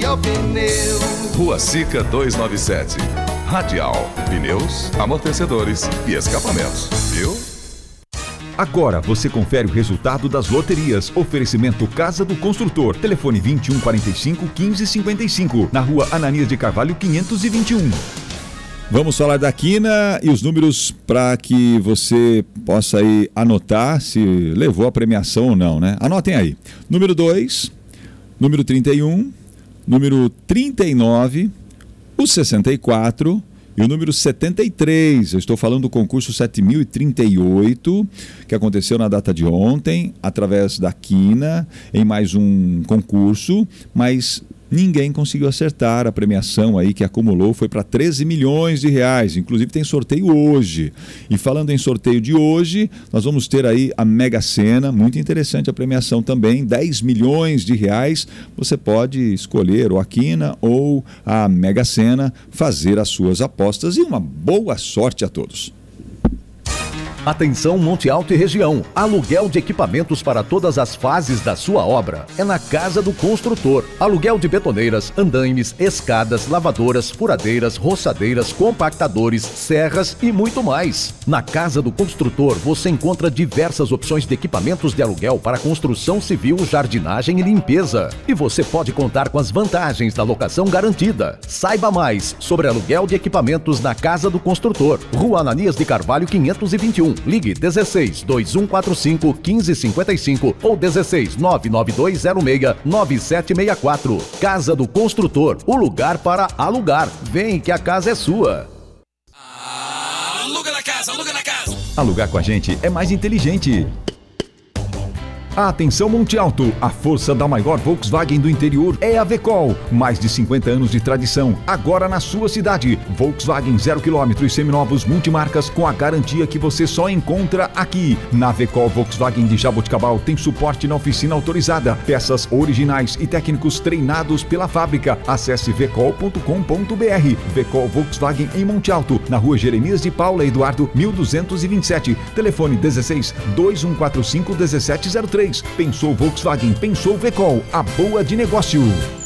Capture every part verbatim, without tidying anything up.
Radial Pneus. Rua Sica duzentos e noventa e sete. Radial Pneus, amortecedores e escapamentos. Viu? Agora você confere o resultado das loterias. Oferecimento Casa do Construtor. Telefone vinte e um, quarenta e cinco, quinze, cinquenta e cinco. Na rua Ananias de Carvalho, quinhentos e vinte e um. Vamos falar da quina e os números para que você possa aí anotar se levou a premiação ou não, né? Anotem aí. Número dois, número trinta e um, número trinta e nove, o sessenta e quatro e o número setenta e três. Eu estou falando do concurso sete mil e trinta e oito, que aconteceu na data de ontem, através da quina, em mais um concurso, mas ninguém conseguiu acertar. A premiação aí que acumulou foi para treze milhões de reais. Inclusive tem sorteio hoje. E falando em sorteio de hoje, nós vamos ter aí a Mega Sena. Muito interessante a premiação também. dez milhões de reais. Você pode escolher ou a quina ou a Mega Sena, fazer as suas apostas e uma boa sorte a todos. Atenção Monte Alto e região, aluguel de equipamentos para todas as fases da sua obra. É na Casa do Construtor. Aluguel de betoneiras, andaimes, escadas, lavadoras, furadeiras, roçadeiras, compactadores, serras e muito mais. Na Casa do Construtor você encontra diversas opções de equipamentos de aluguel para construção civil, jardinagem e limpeza. E você pode contar com as vantagens da locação garantida. Saiba mais sobre aluguel de equipamentos na Casa do Construtor. Rua Ananias de Carvalho, quinhentos e vinte e um. Ligue dezesseis, dois um quatro cinco, quinze cinquenta e cinco ou dezesseis, nove nove dois zero seis, nove sete seis quatro. Casa do Construtor, o lugar para alugar. Vem que a casa é sua. Aluga na casa, aluga na casa. Alugar com a gente é mais inteligente. Atenção Monte Alto, a força da maior Volkswagen do interior é a Vecol. Mais de cinquenta anos de tradição, agora na sua cidade. Volkswagen zero quilômetro e seminovos multimarcas com a garantia que você só encontra aqui. Na Vecol Volkswagen de Jaboticabal tem suporte na oficina autorizada, peças originais e técnicos treinados pela fábrica. Acesse vecol ponto com ponto br. Vecol Volkswagen em Monte Alto, na rua Jeremias de Paula Eduardo, mil duzentos e vinte e sete. Telefone dezesseis, dois um quatro cinco, dezessete zero três. Pensou Volkswagen, pensou Vecol, a boa de negócio.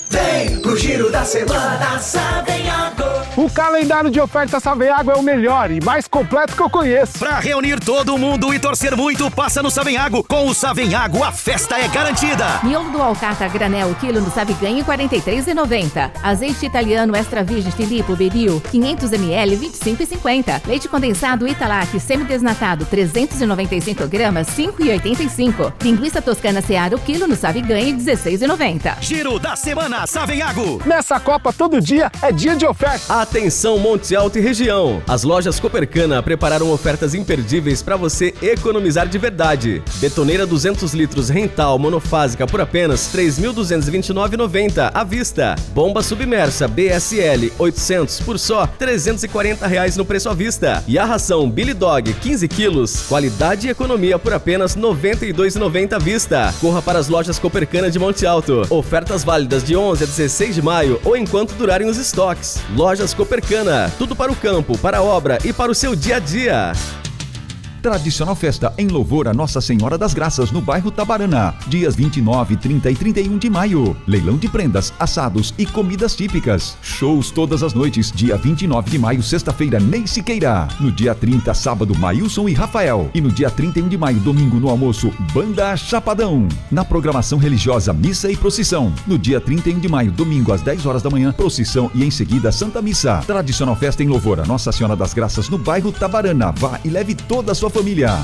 Vem pro Giro da Semana Savenhago. O calendário de ofertas Savenhago é o melhor e mais completo que eu conheço. Pra reunir todo mundo e torcer muito, passa no Savenhago. Com o Savenhago, a festa é garantida. Miolo do alcatra granel, quilo no Saviganho, quarenta e três reais e noventa centavos. Azeite italiano extra virgem Filippo Beril, quinhentos mililitros, vinte e cinco reais e cinquenta centavos. Leite condensado Italac semidesnatado, trezentos e noventa e cinco gramas, cinco reais e oitenta e cinco centavos. Linguiça toscana Seara, quilo no Saviganho, dezesseis reais e noventa centavos. Giro da Semana Savenhago. Nessa Copa, todo dia é dia de oferta. Atenção Monte Alto e região. As lojas Copercana prepararam ofertas imperdíveis para você economizar de verdade. Betoneira duzentos litros rental monofásica por apenas três mil duzentos e vinte e nove reais e noventa centavos à vista. Bomba submersa B S L oitocentos por só trezentos e quarenta reais no preço à vista. E a ração Billy Dog quinze quilos, qualidade e economia por apenas noventa e dois reais e noventa centavos à vista. Corra para as lojas Copercana de Monte Alto. Ofertas válidas de onze a dezesseis de maio ou enquanto durarem os estoques. Lojas Copercana, tudo para o campo, para a obra e para o seu dia a dia. Tradicional festa em louvor a Nossa Senhora das Graças no bairro Tabarana. Dias vinte e nove, trinta e trinta e um de maio. Leilão de prendas, assados e comidas típicas. Shows todas as noites. Dia vinte e nove de maio, sexta-feira, Ney Siqueira. No dia trinta, sábado, Mailson e Rafael. E no dia trinta e um de maio, domingo, no almoço, Banda Chapadão. Na programação religiosa, missa e procissão. No dia trinta e um de maio, domingo, às dez horas da manhã, procissão e em seguida, Santa Missa. Tradicional festa em louvor a Nossa Senhora das Graças no bairro Tabarana. Vá e leve toda a sua família.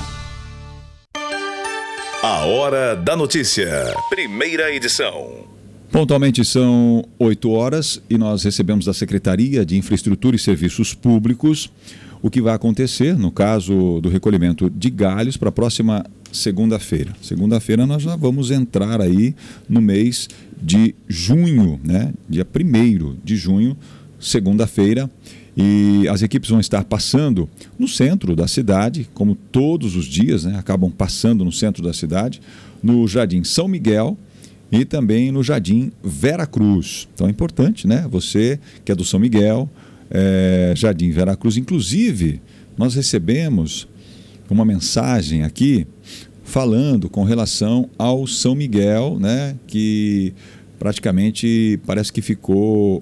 A Hora da Notícia, primeira edição. Pontualmente são oito horas e nós recebemos da Secretaria de Infraestrutura e Serviços Públicos o que vai acontecer no caso do recolhimento de galhos para a próxima segunda-feira. Segunda-feira nós já vamos entrar aí no mês de junho, né? Dia primeiro de junho, segunda-feira. E as equipes vão estar passando no centro da cidade, como todos os dias, né? Acabam passando no centro da cidade, no Jardim São Miguel e também no Jardim Vera Cruz. Então é importante, né? Você que é do São Miguel, é, Jardim Vera Cruz, inclusive nós recebemos uma mensagem aqui falando com relação ao São Miguel, né? Que praticamente parece que ficou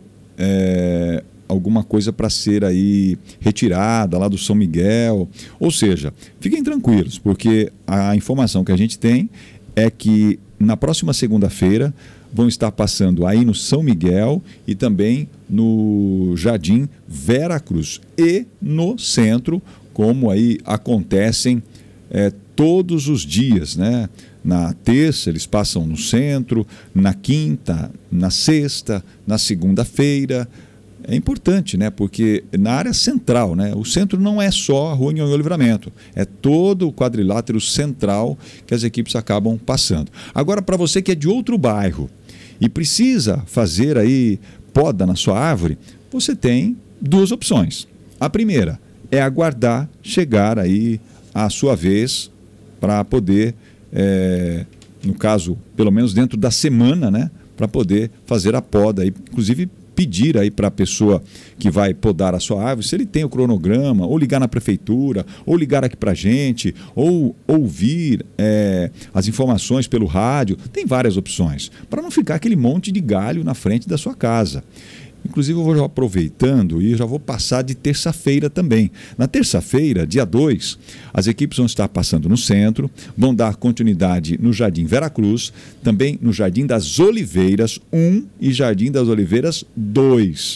é, alguma coisa para ser aí retirada lá do São Miguel. Ou seja, fiquem tranquilos, porque a informação que a gente tem é que na próxima segunda-feira vão estar passando aí no São Miguel e também no Jardim Vera Cruz e no centro, como aí acontecem é, todos os dias, né? Na terça eles passam no centro, na quinta, na sexta, na segunda-feira. É importante, né? Porque na área central, né? O centro não é só a Rua Nhonhô Livramento, é todo o quadrilátero central que as equipes acabam passando. Agora, para você que é de outro bairro e precisa fazer aí poda na sua árvore, você tem duas opções. A primeira é aguardar chegar aí a sua vez para poder, é, no caso, pelo menos dentro da semana, né? Para poder fazer a poda, aí, inclusive pedir aí para a pessoa que vai podar a sua árvore, se ele tem o cronograma, ou ligar na prefeitura, ou ligar aqui para a gente, ou ouvir é, as informações pelo rádio. Tem várias opções, para não ficar aquele monte de galho na frente da sua casa. Inclusive eu vou já aproveitando e já vou passar de terça-feira também. Na terça-feira, dia dois, as equipes vão estar passando no centro, vão dar continuidade no Jardim Vera Cruz, também no Jardim das Oliveiras um e Jardim das Oliveiras dois.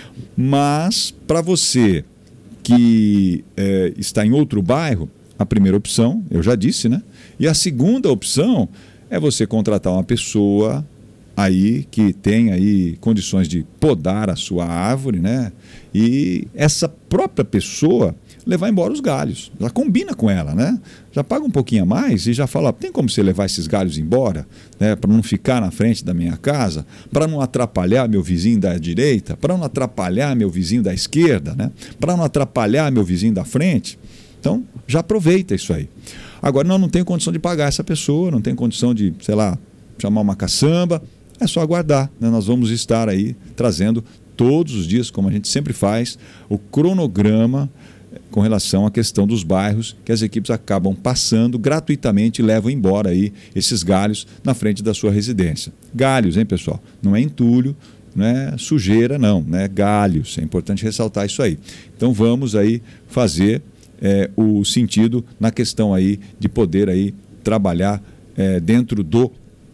Mas, para você que é, está em outro bairro, a primeira opção, eu já disse, né? E a segunda opção é você contratar uma pessoa aí que tem aí condições de podar a sua árvore, né? E essa própria pessoa levar embora os galhos. Já combina com ela, né? Já paga um pouquinho a mais e já fala, tem como você levar esses galhos embora, né? Para não ficar na frente da minha casa, para não atrapalhar meu vizinho da direita, para não atrapalhar meu vizinho da esquerda, né? Para não atrapalhar meu vizinho da frente. Então, já aproveita isso aí. Agora, não, não tenho condição de pagar essa pessoa, não tenho condição de, sei lá, chamar uma caçamba. É só aguardar, né? Nós vamos estar aí trazendo todos os dias, como a gente sempre faz, o cronograma com relação à questão dos bairros que as equipes acabam passando gratuitamente e levam embora aí esses galhos na frente da sua residência. Galhos, hein, pessoal? Não é entulho, não é sujeira, não, né? Galhos, é importante ressaltar isso aí. Então vamos aí fazer é, o sentido na questão aí de poder aí trabalhar é, dentro do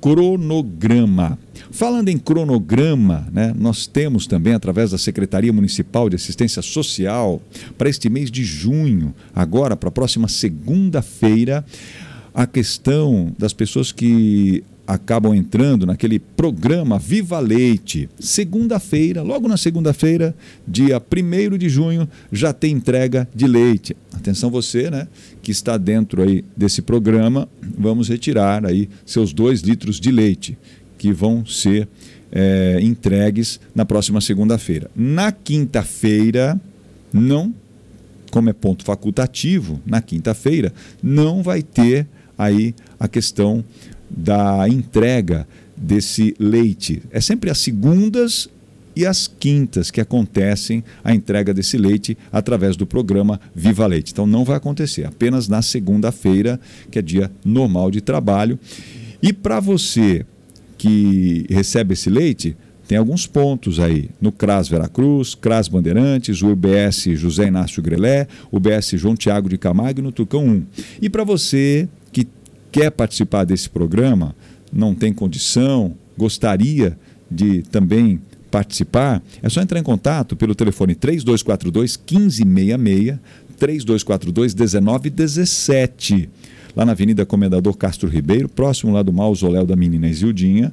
cronograma. Falando em cronograma, né, nós temos também, através da Secretaria Municipal de Assistência Social, para este mês de junho, agora para a próxima segunda-feira, a questão das pessoas que acabam entrando naquele programa Viva Leite. Segunda-feira, logo na segunda-feira, dia primeiro de junho, já tem entrega de leite. Atenção você, né, que está dentro aí desse programa, vamos retirar aí seus dois litros de leite, que vão ser é, entregues na próxima segunda-feira. Na quinta-feira, não, como é ponto facultativo, na quinta-feira, não vai ter aí a questão da entrega desse leite. É sempre às segundas e às quintas que acontecem a entrega desse leite através do programa Viva Leite. Então não vai acontecer, apenas na segunda-feira, que é dia normal de trabalho. E para você que recebe esse leite, tem alguns pontos aí, no CRAS Vera Cruz, CRAS Bandeirantes, o U B S José Inácio Grelé, o U B S João Tiago de Camargo e no Tucão um. E para você que quer participar desse programa, não tem condição, gostaria de também participar, é só entrar em contato pelo telefone três dois quatro dois, um cinco seis seis, três dois quatro dois, um nove um sete, lá na Avenida Comendador Castro Ribeiro, próximo lá do mausoléu da menina Isildinha,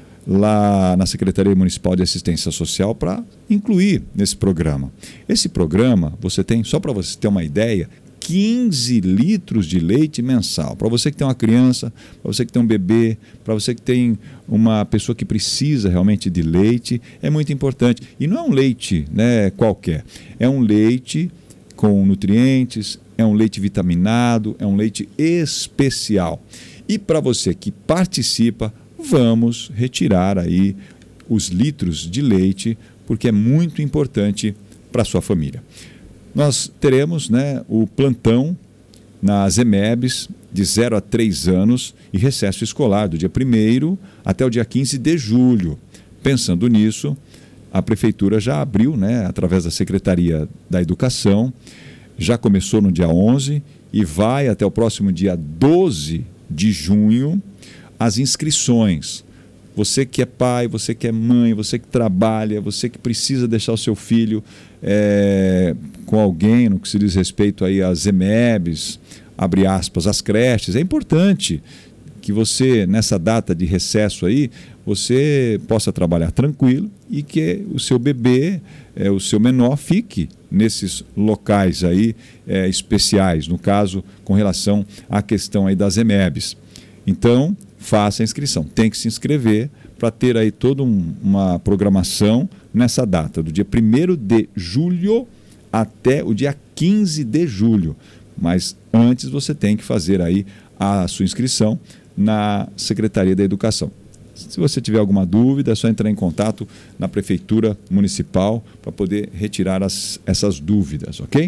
lá na Secretaria Municipal de Assistência Social, para incluir nesse programa. Esse programa, você tem, só para você ter uma ideia, quinze litros de leite mensal. Para você que tem uma criança, para você que tem um bebê, para você que tem uma pessoa que precisa realmente de leite, é muito importante. E não é um leite, né, qualquer, é um leite com nutrientes, é um leite vitaminado, é um leite especial. E para você que participa, vamos retirar aí os litros de leite, porque é muito importante para a sua família. Nós teremos, né, o plantão nas E M E Bs de zero a três anos e recesso escolar do dia primeiro até o dia quinze de julho. Pensando nisso, a Prefeitura já abriu, né, através da Secretaria da Educação, já começou no dia onze e vai até o próximo dia doze de junho as inscrições. Você que é pai, você que é mãe, você que trabalha, você que precisa deixar o seu filho é, com alguém no que se diz respeito aí às E M E Bs, abre aspas, as creches, é importante que você, nessa data de recesso aí, você possa trabalhar tranquilo e que o seu bebê, é, o seu menor, fique nesses locais aí é, especiais, no caso, com relação à questão aí das E M E Bs. Então, faça a inscrição. Tem que se inscrever para ter aí toda um, uma programação nessa data, do dia primeiro de julho até o dia quinze de julho. Mas antes você tem que fazer aí a sua inscrição na Secretaria da Educação. Se você tiver alguma dúvida, é só entrar em contato na Prefeitura Municipal para poder retirar as, essas dúvidas, ok?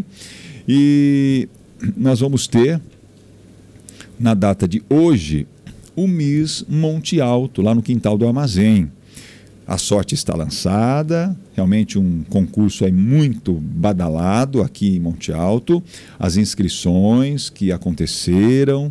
E nós vamos ter, na data de hoje, o Miss Monte Alto, lá no quintal do armazém. A sorte está lançada, realmente um concurso aí muito badalado aqui em Monte Alto. As inscrições que aconteceram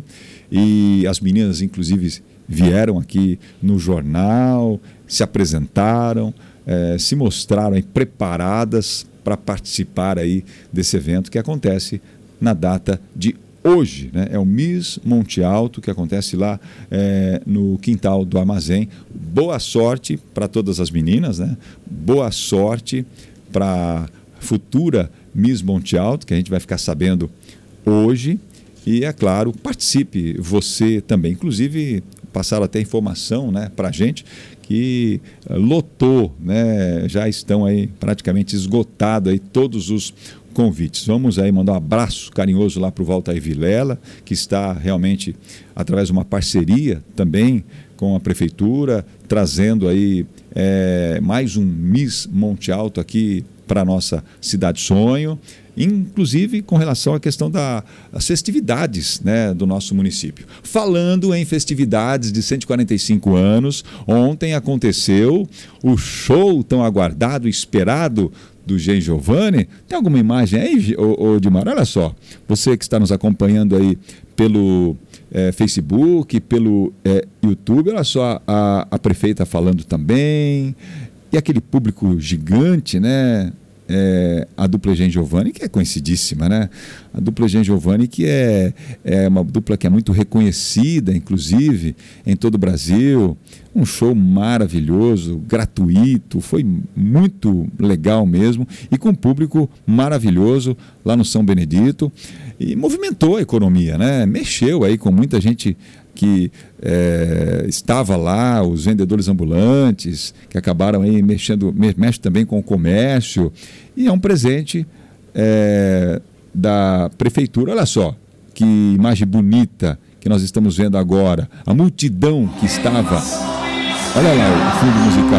e as meninas, inclusive, vieram aqui no jornal, se apresentaram, eh, se mostraram aí preparadas para participar aí desse evento que acontece na data de hoje, né? É o Miss Monte Alto, que acontece lá é, no quintal do armazém. Boa sorte para todas as meninas, né? Boa sorte para a futura Miss Monte Alto, que a gente vai ficar sabendo hoje. E, é claro, participe você também. Inclusive, passaram até informação, né, para a gente que lotou, né? Já estão aí praticamente esgotados aí todos os convites. Vamos aí mandar um abraço carinhoso lá para o Valtair Vilela, que está realmente, através de uma parceria também com a Prefeitura, trazendo aí é, mais um Miss Monte Alto aqui para a nossa Cidade Sonho, inclusive com relação à questão das festividades, né, do nosso município. Falando em festividades de cento e quarenta e cinco anos, ontem aconteceu o show tão aguardado, esperado, do Gen Giovanni. Tem alguma imagem aí, ô, ô, Dimar? Olha só, você que está nos acompanhando aí pelo é, Facebook, pelo é, YouTube, olha só a, a prefeita falando também, e aquele público gigante, né? É, a dupla Gen Giovanni, que é conhecidíssima, né? A dupla Gen Giovanni, que é, é uma dupla que é muito reconhecida, inclusive, em todo o Brasil. Um show maravilhoso, gratuito, foi muito legal mesmo, e com um público maravilhoso lá no São Benedito, e movimentou a economia, né? Mexeu aí com muita gente que é, estava lá, os vendedores ambulantes, que acabaram aí mexendo, mexe também com o comércio, e é um presente é, da Prefeitura. Olha só, que imagem bonita que nós estamos vendo agora, a multidão que estava, olha lá o fundo musical.